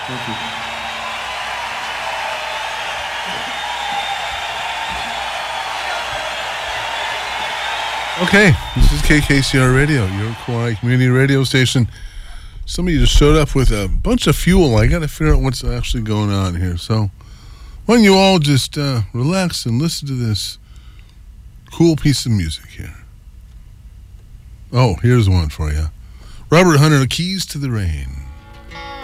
Thank you. Okay, this is KKCR Radio, your Kauai community radio station. Somebody just showed up with a bunch of fuel. I got to figure out what's actually going on here. So, why don't you all just relax and listen to this cool piece of music here? Oh, here's one for you. Robert Hunter, Keys to the Rain.